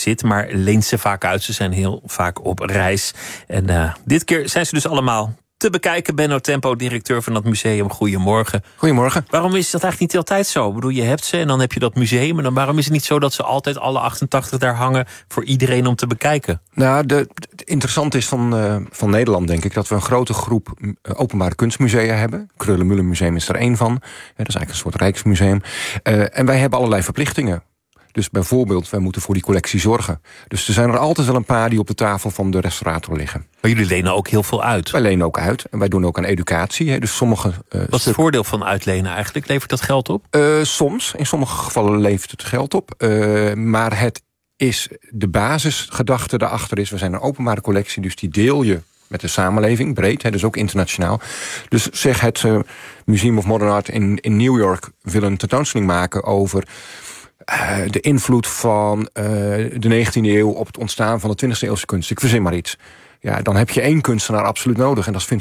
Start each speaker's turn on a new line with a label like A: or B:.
A: bezit, maar leent ze vaak uit. Ze zijn heel vaak op reis. En dit keer zijn ze dus allemaal te bekijken. Benno Tempo, directeur van dat museum. Goedemorgen.
B: Goedemorgen.
A: Waarom is dat eigenlijk niet altijd zo? Ik bedoel, je hebt ze en dan heb je dat museum. En dan waarom is het niet zo dat ze altijd alle 88 daar hangen voor iedereen om te bekijken?
B: Nou, het interessante is van Nederland, denk ik, dat we een grote groep openbare kunstmusea hebben. Kröller-Müller Museum is er één van. Dat is eigenlijk een soort rijksmuseum. En wij hebben allerlei verplichtingen. Dus bijvoorbeeld, wij moeten voor die collectie zorgen. Dus er zijn er altijd wel een paar die op de tafel van de restaurator liggen.
A: Maar jullie lenen ook heel veel uit.
B: Wij lenen ook uit. En wij doen ook aan educatie. Dus sommige,
A: wat is het voordeel van uitlenen eigenlijk? Levert dat geld op?
B: Soms. In sommige gevallen levert het geld op. Maar het is de basisgedachte daarachter is, we zijn een openbare collectie, dus die deel je met de samenleving, breed, dus ook internationaal. Dus zeg het Museum of Modern Art in New York wil een tentoonstelling maken over de invloed van de 19e eeuw op het ontstaan van de 20e eeuwse kunst. Ik verzin maar iets. Ja, dan heb je één kunstenaar absoluut nodig. En dat is